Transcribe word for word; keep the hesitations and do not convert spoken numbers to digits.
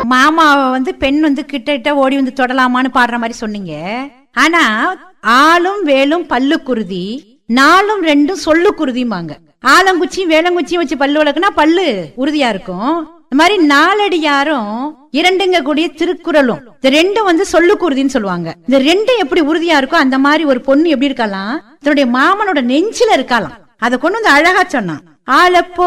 மாமாவை வந்து பெண் வந்து கிட்ட கிட்ட ஓடி வந்து தொடலாமான்னு பாடுற மாதிரி சொன்னீங்க. ஆனா ஆளும் வேலும் பல்லு குருதி, நாலும் ரெண்டும் சொல்லு குருதிமாங்க. ஆலங்குச்சியும் வேலங்குச்சியும் வச்சு பல்லு வளர்க்குனா பல்லு உறுதியா இருக்கும். இந்த மாதிரி நாலடியாரும் இரண்டுங்க கூடிய திருக்குறளும் இந்த ரெண்டும் வந்து சொல்லு குருதின்னு சொல்லுவாங்க. இந்த ரெண்டும் எப்படி உறுதியா இருக்கும், அந்த மாதிரி ஒரு பொண்ணு எப்படி இருக்கலாம், தன்னுடைய மாமனோட நெஞ்சில இருக்கலாம். அதை கொண்டு வந்து அழகா சொன்னான். ஆளப்போ